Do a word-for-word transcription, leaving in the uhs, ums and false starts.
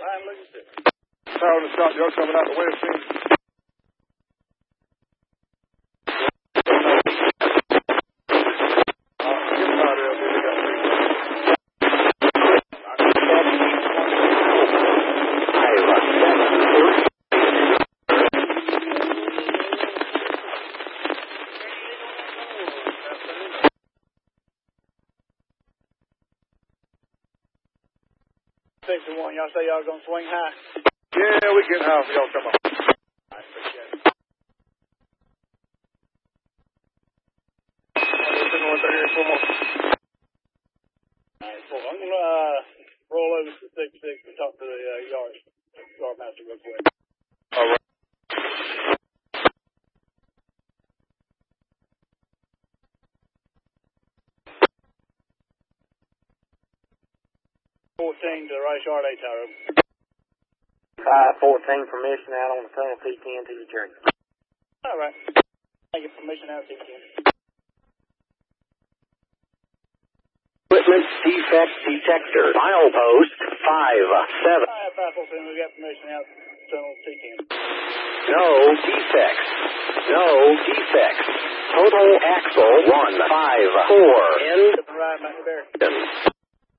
Ryan, look at this. Tower and Scott, y'all coming out the west end. Six to one, y'all say y'all gonna swing high? Yeah, we getting high. Y'all come on. I appreciate it. All right, cool. I'm gonna uh, roll over to six six and talk to the uh, yard yard master real quick. All right. fourteen to the right yard, eight tower. five fourteen, permission out on the tunnel T ten to your journey. All right. Thank you. Permission out, T ten. Equipment defect detector. Milepost five seven. All right, five fourteen, we got permission out, tunnel T ten. No defects. No defects. Total axle one five four. End. Right back there.